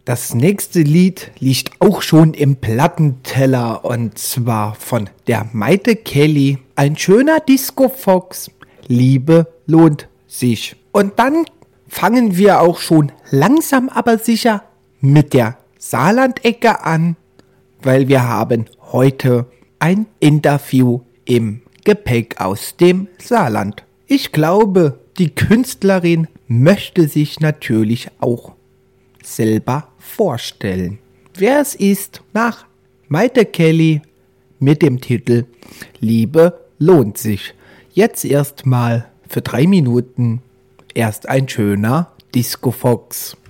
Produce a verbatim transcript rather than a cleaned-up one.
Das nächste Lied liegt auch schon im Plattenteller und zwar von der Maite Kelly. Ein schöner Disco-Fox. Liebe lohnt sich. Und dann fangen wir auch schon langsam aber sicher mit der Saarland-Ecke an, weil wir haben heute ein Interview im Gepäck aus dem Saarland. Ich glaube, die Künstlerin möchte sich natürlich auch selber vorstellen. Wer es ist, nach Maite Kelly mit dem Titel Liebe lohnt sich. Jetzt erstmal für drei Minuten erst ein schöner Disco Fox.